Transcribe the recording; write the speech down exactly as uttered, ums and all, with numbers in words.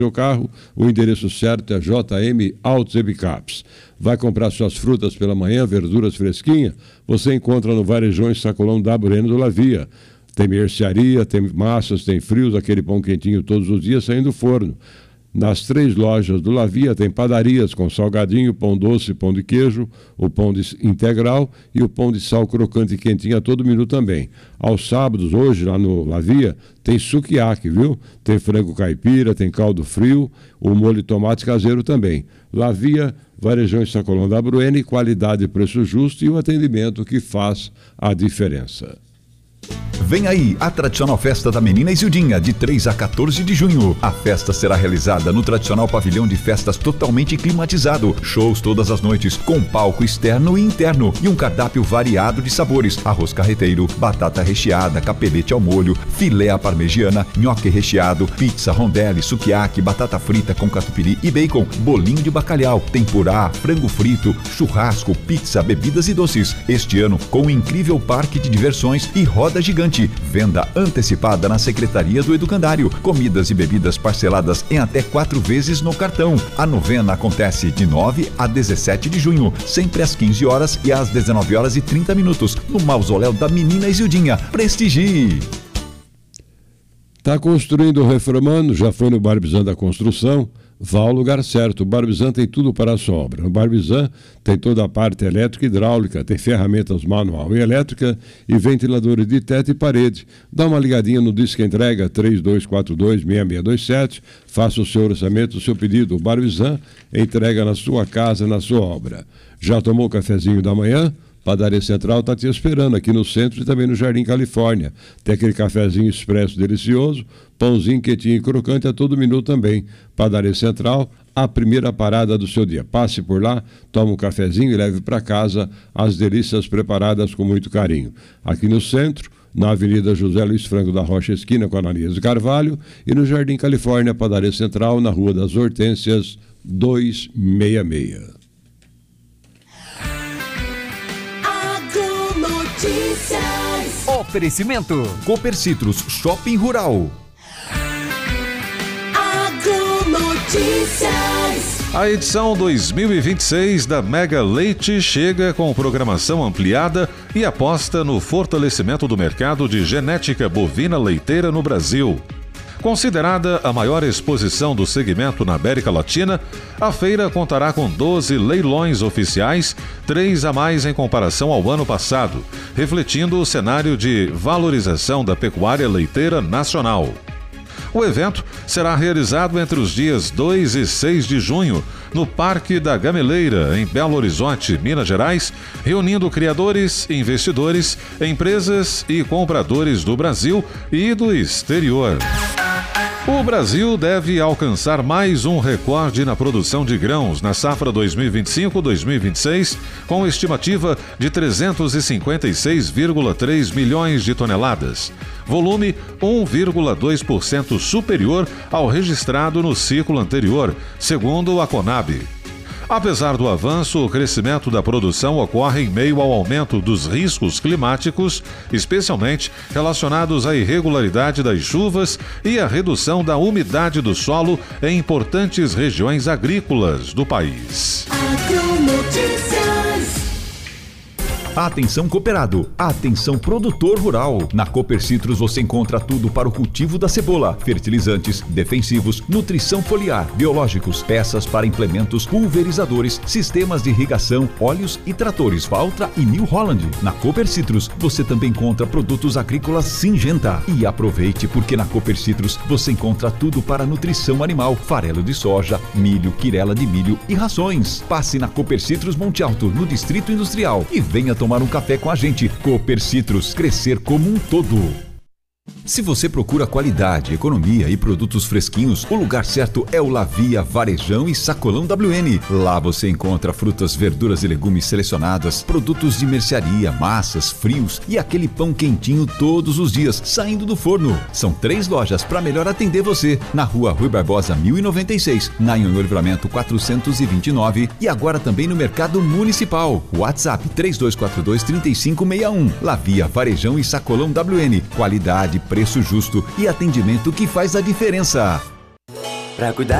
seu carro, o endereço certo é J M Autos e Picapes. Vai comprar suas frutas pela manhã, verduras fresquinhas? Você encontra no Varejão e Sacolão da Bueno do Lavia. Tem mercearia, tem massas, tem frios, aquele pão quentinho todos os dias saindo do forno. Nas três lojas do Lavia tem padarias com salgadinho, pão doce, pão de queijo, o pão de integral e o pão de sal crocante e quentinho a todo minuto também. Aos sábados, hoje, lá no Lavia, tem sukiyaki, viu? Tem frango caipira, tem caldo frio, o molho de tomate caseiro também. Lavia, Varejão e Sacolão da Bueno, qualidade e preço justo e o atendimento que faz a diferença. Vem aí a tradicional festa da Menina Isildinha, de três a quatorze de junho. A festa será realizada no tradicional pavilhão de festas totalmente climatizado. Shows todas as noites, com palco externo e interno e um cardápio variado de sabores: arroz carreteiro, batata recheada, capelete ao molho, filé à parmegiana, nhoque recheado, pizza, rondelli, sukiyaki, batata frita com catupiry e bacon, bolinho de bacalhau, tempurá, frango frito, churrasco, pizza, bebidas e doces. Este ano, com um incrível parque de diversões e roda gigante. Venda antecipada na Secretaria do Educandário. Comidas e bebidas parceladas em até quatro vezes no cartão. A novena acontece de nove a dezessete de junho, sempre às quinze horas e às dezenove horas e trinta minutos, no mausoléu da Menina Isildinha. Prestigie! Está construindo ou reformando? Já foi no Barbizan da Construção? Vá ao lugar certo. O Barbizan tem tudo para a sua obra. No Barbizan tem toda a parte elétrica e hidráulica, tem ferramentas manual e elétrica e ventiladores de teto e parede. Dá uma ligadinha no Disque Entrega três dois quatro dois, seis seis dois sete, faça o seu orçamento, o seu pedido. O Barbizan entrega na sua casa, na sua obra. Já tomou o cafezinho da manhã? Padaria Central está te esperando aqui no centro e também no Jardim Califórnia. Tem aquele cafezinho expresso delicioso, pãozinho quentinho e crocante a todo minuto também. Padaria Central, a primeira parada do seu dia. Passe por lá, tome um cafezinho e leve para casa as delícias preparadas com muito carinho. Aqui no centro, na Avenida José Luiz Franco da Rocha, esquina com Ananias Carvalho, e no Jardim Califórnia, Padaria Central, na Rua das Hortênsias, duzentos e sessenta e seis. Notícias. Oferecimento Cooper Citrus Shopping Rural. Agronotícias. A edição dois mil e vinte e seis da Mega Leite chega com programação ampliada e aposta no fortalecimento do mercado de genética bovina leiteira no Brasil. Considerada a maior exposição do segmento na América Latina, a feira contará com doze leilões oficiais, três a mais em comparação ao ano passado, refletindo o cenário de valorização da pecuária leiteira nacional. O evento será realizado entre os dias dois e seis de junho, no Parque da Gameleira, em Belo Horizonte, Minas Gerais, reunindo criadores, investidores, empresas e compradores do Brasil e do exterior. O Brasil deve alcançar mais um recorde na produção de grãos na safra dois mil e vinte e cinco dois mil e vinte e seis, com estimativa de trezentos e cinquenta e seis vírgula três milhões de toneladas, volume um vírgula dois por cento superior ao registrado no ciclo anterior, segundo a Conab. Apesar do avanço, o crescimento da produção ocorre em meio ao aumento dos riscos climáticos, especialmente relacionados à irregularidade das chuvas e à redução da umidade do solo em importantes regiões agrícolas do país. Atenção cooperado, atenção produtor rural. Na Cooper Citrus você encontra tudo para o cultivo da cebola: fertilizantes, defensivos, nutrição foliar, biológicos, peças para implementos, pulverizadores, sistemas de irrigação, óleos e tratores Valtra e New Holland. Na Cooper Citrus você também encontra produtos agrícolas Syngenta. E aproveite, porque na Cooper Citrus você encontra tudo para nutrição animal: farelo de soja, milho, quirela de milho e rações. Passe na Cooper Citrus Monte Alto, no Distrito Industrial, e venha tomar um café com a gente. Cooper Citrus, crescer como um todo. Se você procura qualidade, economia e produtos fresquinhos, o lugar certo é o Lavia, Varejão e Sacolão W N. Lá você encontra frutas, verduras e legumes selecionadas, produtos de mercearia, massas, frios e aquele pão quentinho todos os dias, saindo do forno. São três lojas para melhor atender você. Na Rua Rui Barbosa mil e noventa e seis, na Anhonho Livramento quatrocentos e vinte e nove e agora também no Mercado Municipal. WhatsApp três dois quatro dois, três cinco seis um. Lavia, Varejão e Sacolão W N. Qualidade, preço justo e atendimento que faz a diferença. pra cuidar